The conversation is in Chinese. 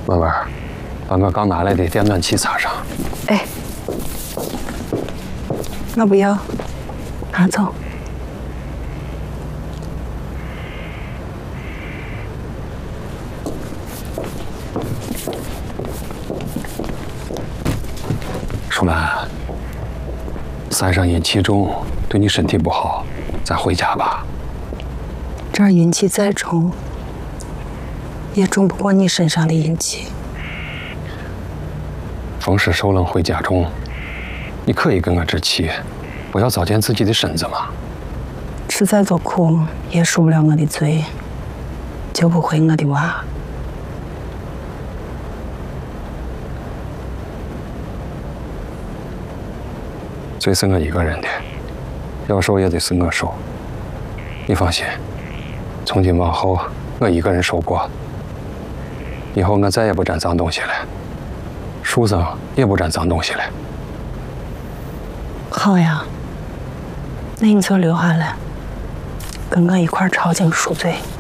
文文，把我刚拿来的电暖气插上。 哎，我不要，拿走。 淑兰，山上阴气重，对你身体不好，咱回家吧。 这儿阴气再重，也重不过你身上的阴气。 风湿受冷会加重，你可以跟我置气，不要糟践自己的身子嘛。 吃再多苦也赎不了我的罪，救不回我的娃。 罪是我一个人的，要受也得是我受。你放心，从今往后我一个人受过。以后我再也不沾脏东西了，树上也不沾脏东西了。 好呀，那你就留下来，跟我一块儿抄经赎罪。